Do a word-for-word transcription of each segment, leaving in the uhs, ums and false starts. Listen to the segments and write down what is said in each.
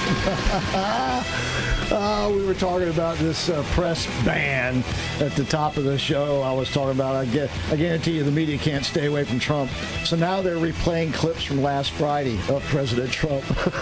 Uh, we were talking about this uh, press ban at the top of the show. I was talking about, I, get, I guarantee you the media can't stay away from Trump. So now they're replaying clips from last Friday of President Trump.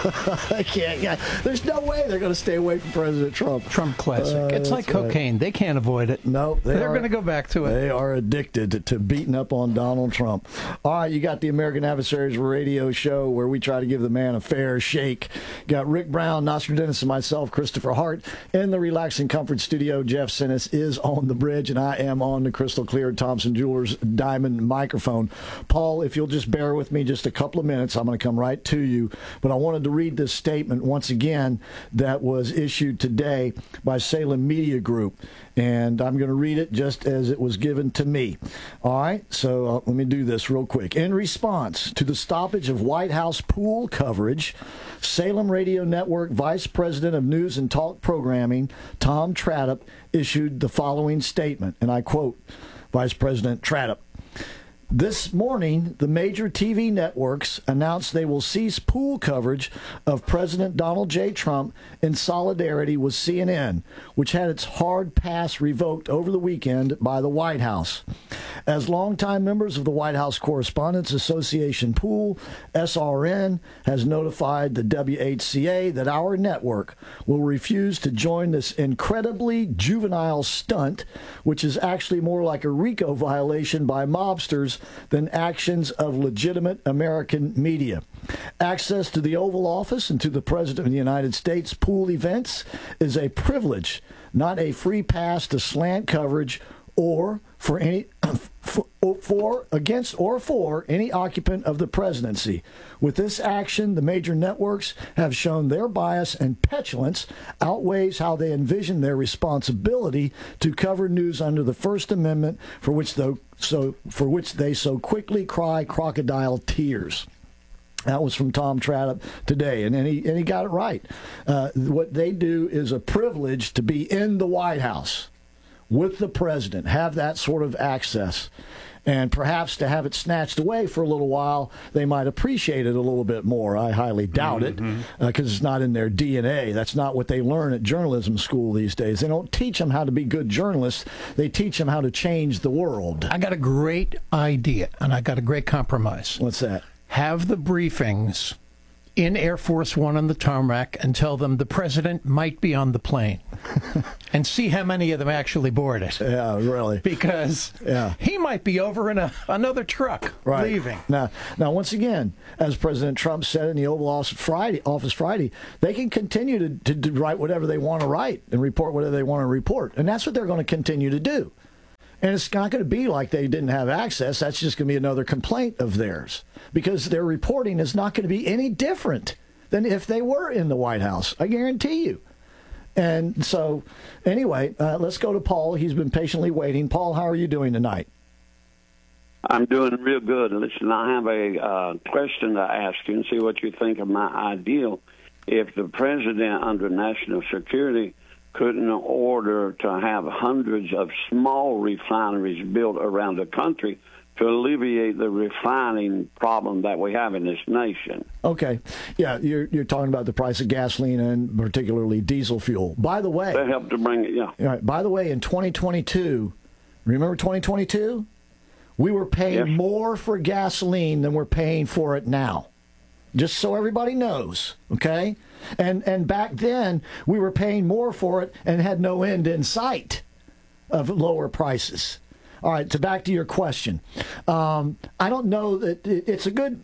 I can't, yeah, there's no way they're going to stay away from President Trump. Trump classic. Uh, it's like cocaine. Right. They can't avoid it. No, they they're going to go back to it. They are addicted to, to beating up on Donald Trump. All right, you got the American Adversaries radio show where we try to give the man a fair shake. Got Rick Brown, Nostradamus, and myself, Christopher Hart, in the Relaxing Comfort Studio. Jeff Sinis is on the bridge, and I am on the crystal clear Thompson Jewelers Diamond microphone. Paul, if you'll just bear with me just a couple of minutes, I'm going to come right to you. But I wanted to read this statement once again that was issued today by Salem Media Group, and I'm going to read it just as it was given to me. All right, so uh, let me do this real quick. In response to the stoppage of White House pool coverage, Salem Radio Network Vice President of News and Talk Programming, Tom Tradup, issued the following statement, and I quote Vice President Tradup. This morning, the major T V networks announced they will cease pool coverage of President Donald J. Trump in solidarity with C N N, which had its hard pass revoked over the weekend by the White House. As longtime members of the White House Correspondents Association pool, S R N has notified the W H C A that our network will refuse to join this incredibly juvenile stunt, which is actually more like a RICO violation by mobsters than actions of legitimate American media. Access to the Oval Office and to the President of the United States pool events is a privilege, not a free pass to slant coverage or for any for, for against or for any occupant of the presidency. With this action, the major networks have shown their bias and petulance outweighs how they envision their responsibility to cover news under the First Amendment, for which though so for which they so quickly cry crocodile tears. That was from Tom Tradup today, and, and, he, and he got it right. Uh, what they do is a privilege to be in the White House with the president, have that sort of access. And perhaps to have it snatched away for a little while, they might appreciate it a little bit more. I highly doubt mm-hmm. it, because uh, it's not in their D N A. That's not what they learn at journalism school these days. They don't teach them how to be good journalists. They teach them how to change the world. I got a great idea, and I got a great compromise. What's that? Have the briefings in Air Force One on the tarmac and tell them the president might be on the plane and see how many of them actually board it. Yeah, really. Because yeah. he might be over in a, another truck right. leaving. Now, now, once again, as President Trump said in the Oval Office Friday, Office Friday, they can continue to, to, to write whatever they want to write and report whatever they want to report. And that's what they're going to continue to do. And it's not going to be like they didn't have access. That's just going to be another complaint of theirs, because their reporting is not going to be any different than if they were in the White House. I guarantee you. And so, anyway, uh, let's go to Paul. He's been patiently waiting. Paul, how are you doing tonight? I'm doing real good. Listen, I have a uh, question to ask you and see what you think of my ideal. If the president, under national security, couldn't order to have hundreds of small refineries built around the country to alleviate the refining problem that we have in this nation. Okay. Yeah, you're you're talking about the price of gasoline and particularly diesel fuel. By the way, that helped to bring it, yeah. All right, by the way, in twenty twenty-two, remember twenty twenty-two? We were paying yes. more for gasoline than we're paying for it now. Just so everybody knows, okay? And and back then, we were paying more for it and had no end in sight of lower prices. All right, so back to your question. Um, I don't know that it's a good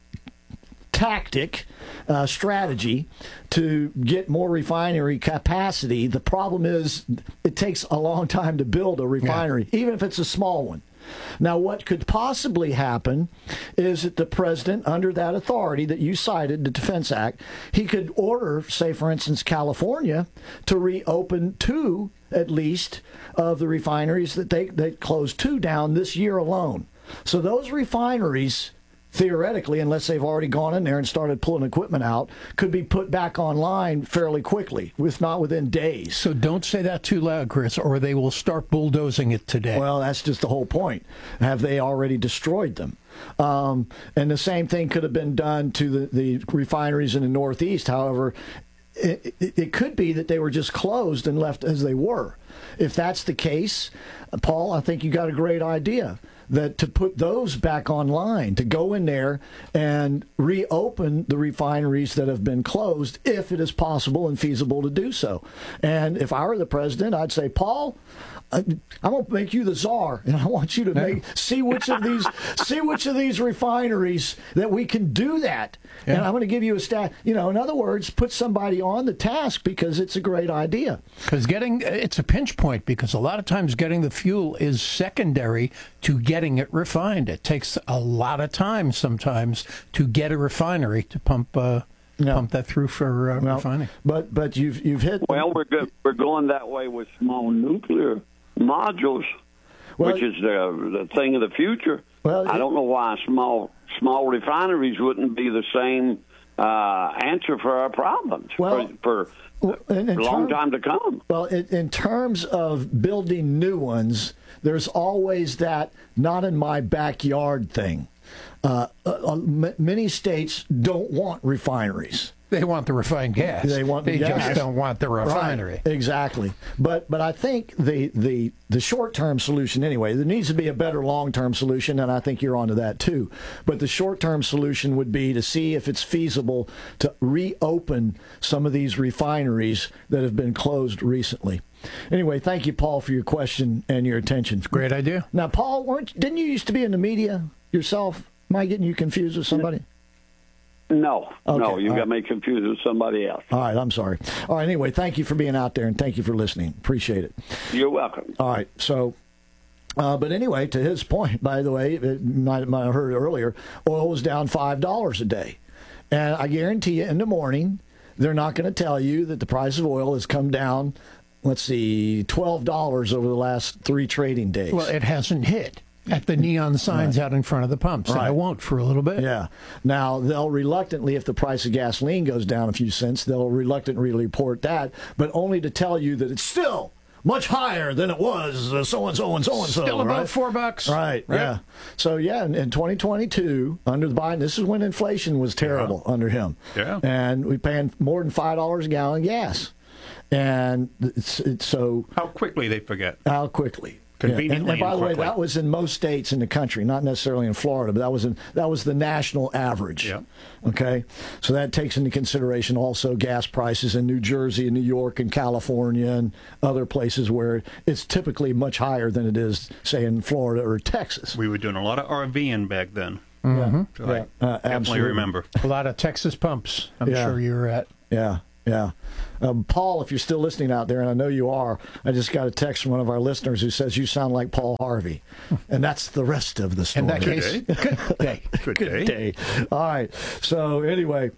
tactic, uh, strategy to get more refinery capacity. The problem is it takes a long time to build a refinery, yeah. even if it's a small one. Now, what could possibly happen is that the president, under that authority that you cited, the Defense Act, he could order, say, for instance, California to reopen two, at least, of the refineries that they, they closed two down this year alone. So those refineries, theoretically, unless they've already gone in there and started pulling equipment out, could be put back online fairly quickly, if not within days. So don't say that too loud, Chris, or they will start bulldozing it today. Well, that's just the whole point. Have they already destroyed them? Um, and the same thing could have been done to the, the refineries in the Northeast. However, it, it, it could be that they were just closed and left as they were. If that's the case, Paul, I think you got a great idea. That to put those back online, to go in there and reopen the refineries that have been closed, if it is possible and feasible to do so. And if I were the president, I'd say, Paul, I'm going to make you the czar, and I want you to make see which of these see which of these refineries that we can do that. Yeah. And I'm going to give you a stat. You know, in other words, put somebody on the task because it's a great idea. Because getting it's a pinch point because a lot of times getting the fuel is secondary to getting it refined. It takes a lot of time sometimes to get a refinery to pump. Uh, Yeah. Pump that through for uh, well, refining. But but you've you've hit. Well, we're go- we're going that way with small nuclear modules, well, which is the the thing of the future. Well, I don't know why small small refineries wouldn't be the same uh, answer for our problems well, for, for in, in a long term, time to come. Well, in, in terms of building new ones, there's always that not in my backyard thing. Uh, uh, m- many states don't want refineries. They want the refined gas. They want the They gas. just don't want the refinery. Right, exactly. But but I think the the the short term solution anyway. There needs to be a better long term solution, and I think you're onto that too. But the short term solution would be to see if it's feasible to reopen some of these refineries that have been closed recently. Anyway, thank you, Paul, for your question and your attention. Great idea. Now, Paul, weren't didn't you used to be in the media yourself? Am I getting you confused with somebody? No, Okay, no, you all got right. me confused with somebody else. All right, I'm sorry. All right, anyway, thank you for being out there, and thank you for listening. Appreciate it. You're welcome. All right, so, uh, but anyway, to his point, by the way, it might, might have heard it earlier, oil was down five dollars a day. And I guarantee you, in the morning, they're not going to tell you that the price of oil has come down, let's see, twelve dollars over the last three trading days. Well, it hasn't hit at the neon signs right. out in front of the pumps. Right. And it won't for a little bit. Yeah. Now, they'll reluctantly, if the price of gasoline goes down a few cents, they'll reluctantly report that, but only to tell you that it's still much higher than it was uh, so-and-so and so-and-so. Still about right? four bucks. Right, right, yeah. So, yeah, in, in twenty twenty-two, under the Biden, this is when inflation was terrible yeah. under him. Yeah. And we paying more than five dollars a gallon of gas. And it's, it's so... How quickly they forget. How quickly. Conveniently yeah. and, and by and the way, quickly. that was in most states in the country, not necessarily in Florida, but that was in, that was the national average. Yeah. Okay, so that takes into consideration also gas prices in New Jersey and New York and California and other places where it's typically much higher than it is, say, in Florida or Texas. We were doing a lot of RVing back then. Mm-hmm. So yeah. I Uh, definitely absolutely. remember. A lot of Texas pumps, I'm Yeah. sure you were at. Yeah. Yeah. Um, Paul, if you're still listening out there, and I know you are, I just got a text from one of our listeners who says you sound like Paul Harvey. And that's the rest of the story. In that case, Good good day. Good, Good day. day. All right. So, anyway.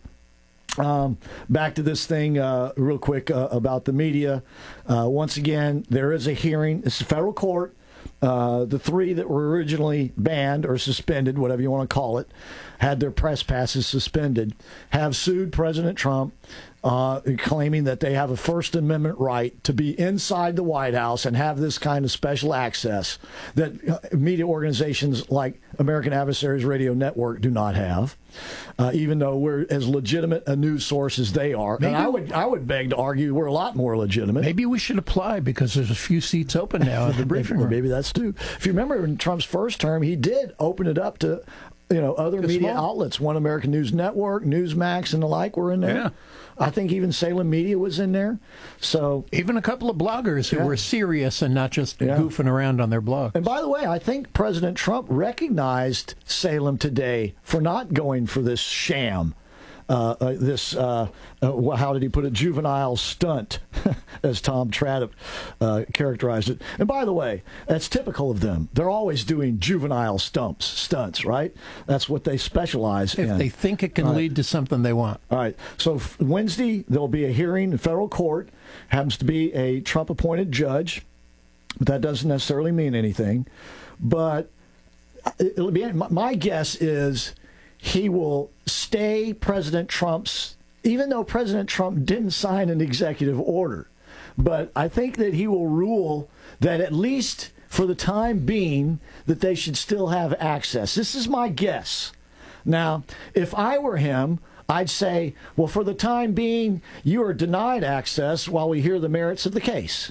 Um, back to this thing uh, real quick uh, about the media. Uh, once again, there is a hearing. It's a federal court. Uh, the three that were originally banned or suspended, whatever you want to call it, had their press passes suspended, have sued President Trump, uh, claiming that they have a First Amendment right to be inside the White House and have this kind of special access that uh, media organizations like American Adversaries Radio Network do not have, uh, even though we're as legitimate a news source as they are. Maybe and I would, I would beg to argue we're a lot more legitimate. Maybe we should apply because there's a few seats open now in the briefing room. Maybe that's too. If you remember in Trump's first term, he did open it up to, you know, other The media small. outlets. One American News Network, Newsmax, and the like were in there. Yeah. I think even Salem Media was in there. So, Even a couple of bloggers who Yeah. were serious and not just Yeah. goofing around on their blog. and by the way, I think President Trump recognized Salem today for not going for this sham. Uh, uh, this, uh, uh, how did he put it, juvenile stunt, as Tom Trapp uh, characterized it. And by the way, that's typical of them. They're always doing juvenile stumps, stunts, right? That's what they specialize If in. they think it can Right. lead to something they want. All right. So f- Wednesday, there'll be a hearing in federal court. Happens to be a Trump-appointed judge, but that doesn't necessarily mean anything. But it'll be. My my guess is he will stay President Trump's, even though President Trump didn't sign an executive order. But I think that he will rule that at least for the time being, that they should still have access. This is my guess. Now, if I were him, I'd say, well, for the time being, you are denied access while we hear the merits of the case.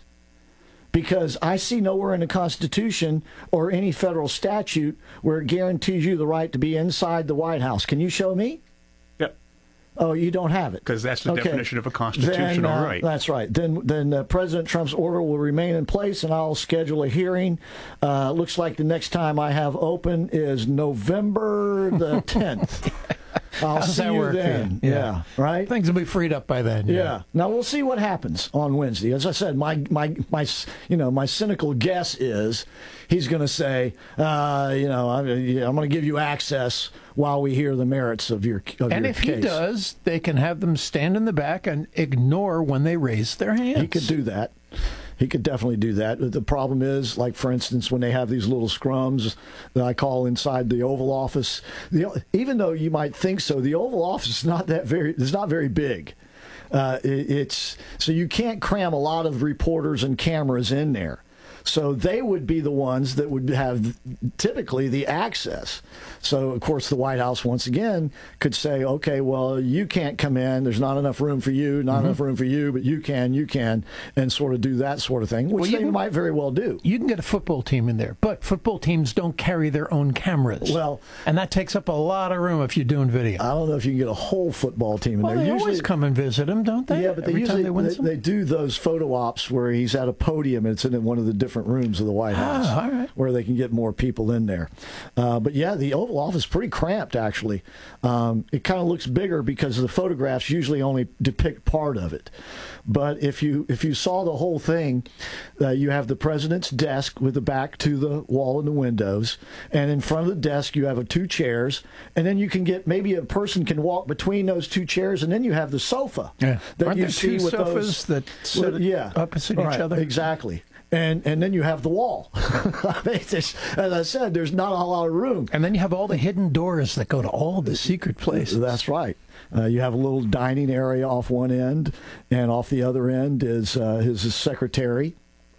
Because I see nowhere in the Constitution or any federal statute where it guarantees you the right to be inside the White House. Can you show me? Yep. Oh, you don't have it. Because that's the Okay. definition of a constitutional Then, uh, right. That's right. Then, then uh, President Trump's order will remain in place, and I'll schedule a hearing. Uh, looks like the next time I have open is November the tenth. I'll How's see that you work then. then? Yeah. Yeah. Right. Things will be freed up by then. Yeah. Now we'll see what happens on Wednesday. As I said, my my my you know my cynical guess is he's going to say, uh, you know, I'm, I'm going to give you access while we hear the merits of your of And your if case. he does, they can have them stand in the back and ignore when they raise their hands. He could do that. He could definitely do that. The problem is, like, for instance, when they have these little scrums that I call inside the Oval Office, the, even though you might think so, the Oval Office is not that very, it's not very big. Uh, it, it's so you can't cram a lot of reporters and cameras in there. So they would be the ones that would have typically the access. So, of course, the White House, once again, could say, okay, well, you can't come in. There's not enough room for you, not mm-hmm. enough room for you, but you can, you can, and sort of do that sort of thing, which well, they can, might very well do. You can get a football team in there, but football teams don't carry their own cameras. Well, and that takes up a lot of room if you're doing video. I don't know if you can get a whole football team in well, there. They usually, always come and visit them, don't they? Yeah, but they Every usually time they, win they, they do those photo ops where he's at a podium and it's in one of the different rooms of the White House. Oh, all right. Where they can get more people in there. Uh, but yeah, the Oval Office is pretty cramped, actually. Um, it kind of looks bigger because the photographs usually only depict part of it. But if you if you saw the whole thing, uh, you have the president's desk with the back to the wall and the windows, and in front of the desk you have a two chairs, and then you can get maybe a person can walk between those two chairs, and then you have the sofa yeah. that Aren't you there see two with sofas those that sit well, yeah, opposite right, each other. Exactly. And and then you have the wall. I mean, as I said, there's not a lot of room. And then you have all the hidden doors that go to all the secret places. That's right. Uh, you have a little dining area off one end, and off the other end is uh, his secretary.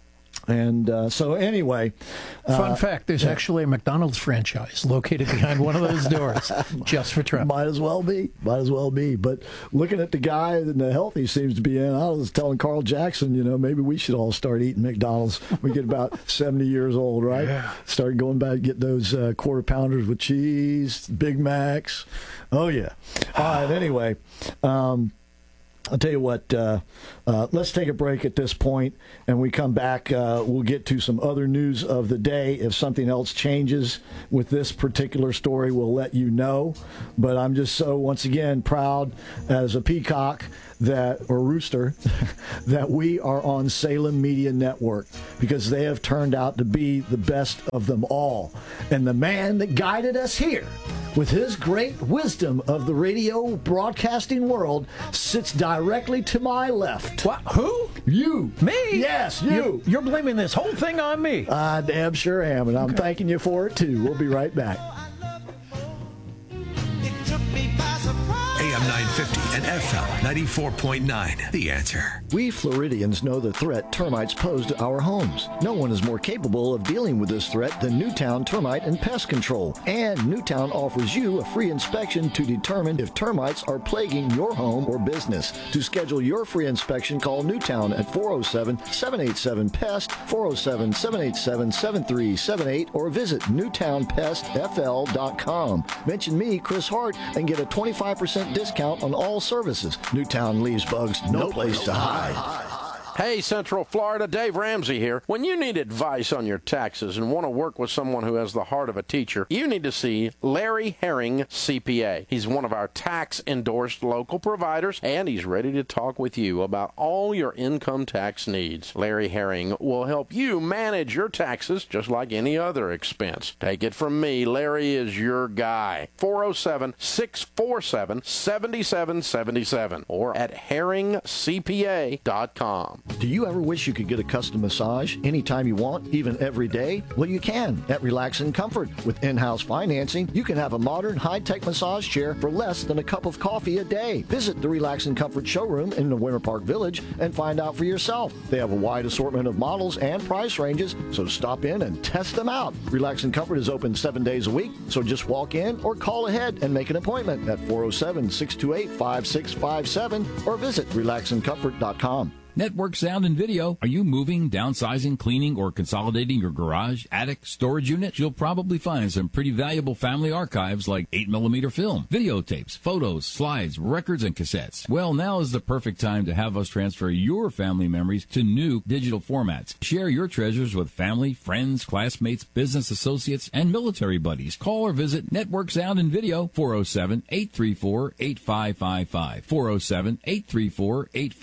And uh, so anyway. Fun uh, fact, there's yeah. actually a McDonald's franchise located behind one of those doors just for Trump. Might as well be. Might as well be. But looking at the guy and the health he seems to be in, I was telling Carl Jackson, you know, maybe we should all start eating McDonald's when we get about seventy years old, right? Yeah. Start going back and get those uh, quarter pounders with cheese, Big Macs. Oh, yeah. All right, anyway. Um, I'll tell you what, uh, uh, let's take a break at this point, and we come back, uh, we'll get to some other news of the day. If something else changes with this particular story, we'll let you know. But I'm just so, once again, proud as a peacock that, or rooster, that we are on Salem Media Network, because they have turned out to be the best of them all. And the man that guided us here with his great wisdom of the radio broadcasting world sits directly to my left. What? Who? You. Me? Yes, you. you. You're blaming this whole thing on me. I damn sure am, and I'm Okay. thanking you for it, too. We'll be right back. A M nine fifty and F M ninety-four point nine. The Answer. We Floridians know the threat termites pose to our homes. No one is more capable of dealing with this threat than Newtown Termite and Pest Control. And Newtown offers you a free inspection to determine if termites are plaguing your home or business. To schedule your free inspection, call Newtown at four oh seven, seven eight seven, P E S T, four oh seven, seven eight seven, seven three seven eight, or visit newtown pest f l dot com. Mention me, Chris Hart, and get a twenty-five percent discount on all services. Newtown leaves bugs no place to hide. Hey, Central Florida, Dave Ramsey here. When you need advice on your taxes and want to work with someone who has the heart of a teacher, you need to see Larry Herring, C P A. He's one of our tax-endorsed local providers, and he's ready to talk with you about all your income tax needs. Larry Herring will help you manage your taxes just like any other expense. Take it from me, Larry is your guy. four oh seven, six four seven, seven seven seven seven or at herring c p a dot com. Do you ever wish you could get a custom massage anytime you want, even every day? Well, you can at Relax and Comfort. With in-house financing, you can have a modern, high-tech massage chair for less than a cup of coffee a day. Visit the Relax and Comfort showroom in the Winter Park Village and find out for yourself. They have a wide assortment of models and price ranges, so stop in and test them out. Relax and Comfort is open seven days a week, so just walk in or call ahead and make an appointment at four oh seven, six two eight, five six five seven or visit relax and comfort dot com. Network Sound and Video. Are you moving, downsizing, cleaning, or consolidating your garage, attic, storage unit? You'll probably find some pretty valuable family archives like eight millimeter film, videotapes, photos, slides, records, and cassettes. Well, now is the perfect time to have us transfer your family memories to new digital formats. Share your treasures with family, friends, classmates, business associates, and military buddies. Call or visit Network Sound and Video, four oh seven, eight three four, eight five five five, four oh seven, eight three four, eight five five five.